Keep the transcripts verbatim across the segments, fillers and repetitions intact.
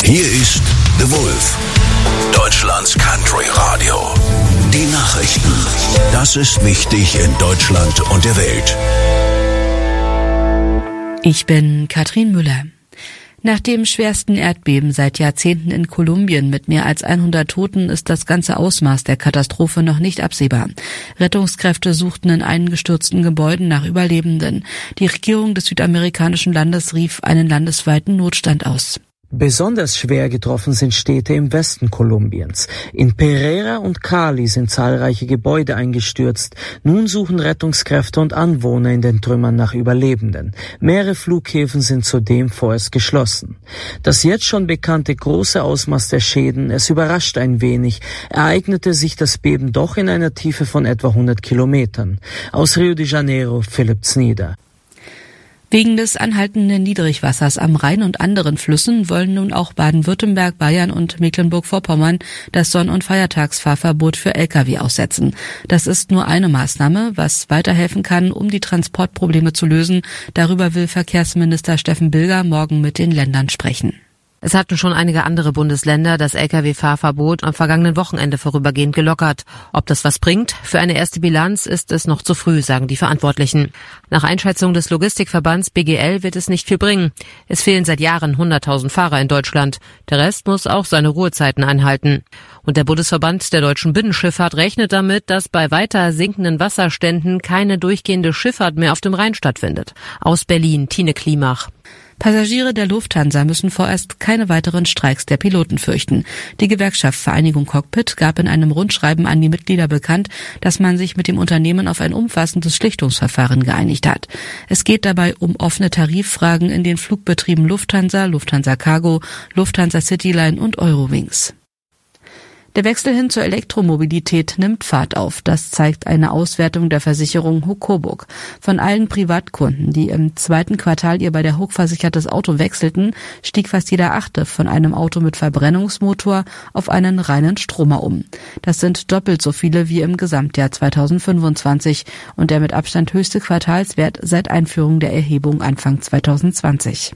Hier ist The Wolf, Deutschlands Country Radio. Die Nachrichten. Das ist wichtig in Deutschland und der Welt. Ich bin Katrin Müller. Nach dem schwersten Erdbeben seit Jahrzehnten in Kolumbien mit mehr als hundert Toten ist das ganze Ausmaß der Katastrophe noch nicht absehbar. Rettungskräfte suchten in eingestürzten Gebäuden nach Überlebenden. Die Regierung des südamerikanischen Landes rief einen landesweiten Notstand aus. Besonders schwer getroffen sind Städte im Westen Kolumbiens. In Pereira und Cali sind zahlreiche Gebäude eingestürzt. Nun suchen Rettungskräfte und Anwohner in den Trümmern nach Überlebenden. Mehrere Flughäfen sind zudem vorerst geschlossen. Das jetzt schon bekannte große Ausmaß der Schäden, es überrascht ein wenig, ereignete sich das Beben doch in einer Tiefe von etwa hundert Kilometern. Aus Rio de Janeiro, Philipp Znieder. Wegen des anhaltenden Niedrigwassers am Rhein und anderen Flüssen wollen nun auch Baden-Württemberg, Bayern und Mecklenburg-Vorpommern das Sonn- und Feiertagsfahrverbot für L K W aussetzen. Das ist nur eine Maßnahme, was weiterhelfen kann, um die Transportprobleme zu lösen. Darüber will Verkehrsminister Steffen Bilger morgen mit den Ländern sprechen. Es hatten schon einige andere Bundesländer das L K W-Fahrverbot am vergangenen Wochenende vorübergehend gelockert. Ob das was bringt? Für eine erste Bilanz ist es noch zu früh, sagen die Verantwortlichen. Nach Einschätzung des Logistikverbands B G L wird es nicht viel bringen. Es fehlen seit Jahren hunderttausend Fahrer in Deutschland. Der Rest muss auch seine Ruhezeiten einhalten. Und der Bundesverband der deutschen Binnenschifffahrt rechnet damit, dass bei weiter sinkenden Wasserständen keine durchgehende Schifffahrt mehr auf dem Rhein stattfindet. Aus Berlin, Tine Klimach. Passagiere der Lufthansa müssen vorerst keine weiteren Streiks der Piloten fürchten. Die Gewerkschaft Vereinigung Cockpit gab in einem Rundschreiben an die Mitglieder bekannt, dass man sich mit dem Unternehmen auf ein umfassendes Schlichtungsverfahren geeinigt hat. Es geht dabei um offene Tariffragen in den Flugbetrieben Lufthansa, Lufthansa Cargo, Lufthansa Cityline und Eurowings. Der Wechsel hin zur Elektromobilität nimmt Fahrt auf. Das zeigt eine Auswertung der Versicherung Huck Coburg. Von allen Privatkunden, die im zweiten Quartal ihr bei der Huck versichertes Auto wechselten, stieg fast jeder Achte von einem Auto mit Verbrennungsmotor auf einen reinen Stromer um. Das sind doppelt so viele wie im Gesamtjahr zweitausendfünfundzwanzig und der mit Abstand höchste Quartalswert seit Einführung der Erhebung Anfang zweitausendzwanzig.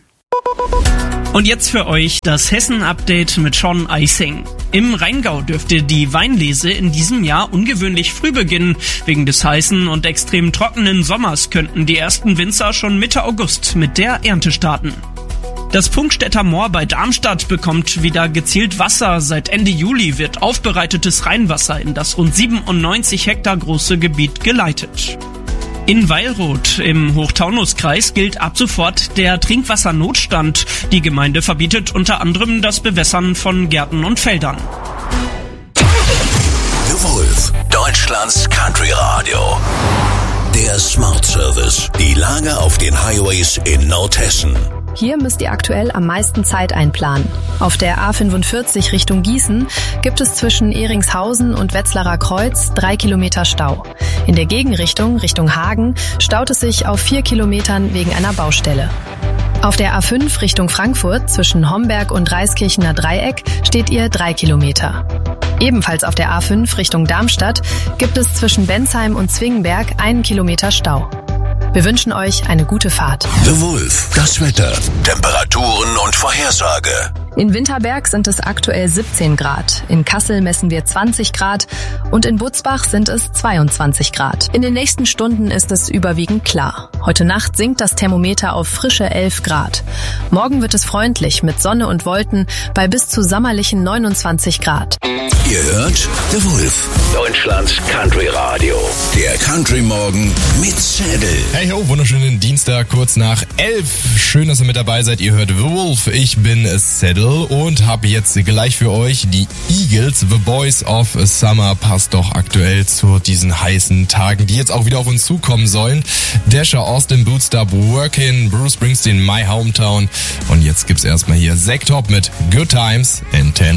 Und jetzt für euch das Hessen-Update mit Sean Eising. Im Rheingau dürfte die Weinlese in diesem Jahr ungewöhnlich früh beginnen. Wegen des heißen und extrem trockenen Sommers könnten die ersten Winzer schon Mitte August mit der Ernte starten. Das Pfungstädter Moor bei Darmstadt bekommt wieder gezielt Wasser. Seit Ende Juli wird aufbereitetes Rheinwasser in das rund siebenundneunzig Hektar große Gebiet geleitet. In Weilroth im Hochtaunuskreis gilt ab sofort der Trinkwassernotstand. Die Gemeinde verbietet unter anderem das Bewässern von Gärten und Feldern. The Wolf, Deutschlands Country Radio. Der Smart Service. Die Lage auf den Highways in Nordhessen. Hier müsst ihr aktuell am meisten Zeit einplanen. Auf der A fünfundvierzig Richtung Gießen gibt es zwischen Ehringshausen und Wetzlarer Kreuz drei Kilometer Stau. In der Gegenrichtung, Richtung Hagen, staut es sich auf vier Kilometern wegen einer Baustelle. Auf der A fünf Richtung Frankfurt zwischen Homberg und Reiskirchener Dreieck steht ihr drei Kilometer. Ebenfalls auf der A fünf Richtung Darmstadt gibt es zwischen Bensheim und Zwingenberg einen Kilometer Stau. Wir wünschen euch eine gute Fahrt. The Wolf, das Wetter, Temperaturen und Vorhersage. In Winterberg sind es aktuell siebzehn Grad, in Kassel messen wir zwanzig Grad und in Butzbach sind es zweiundzwanzig Grad. In den nächsten Stunden ist es überwiegend klar. Heute Nacht sinkt das Thermometer auf frische elf Grad. Morgen wird es freundlich mit Sonne und Wolken bei bis zu sommerlichen neunundzwanzig Grad. Ihr hört The Wolf, Deutschlands Country Radio. Der Country Morgen mit Zettel. Hey ho, wunderschönen Dienstag, kurz nach elf. Schön, dass ihr mit dabei seid. Ihr hört The Wolf. Ich bin Zettel und habe jetzt gleich für euch die Eagles, The Boys of Summer. Passt doch aktuell zu diesen heißen Tagen, die jetzt auch wieder auf uns zukommen sollen. Dasher, Austin Bootstrap, Workin', Bruce Springsteen, My Hometown. Und jetzt gibt's erstmal hier Zack Top mit Good Times in ten.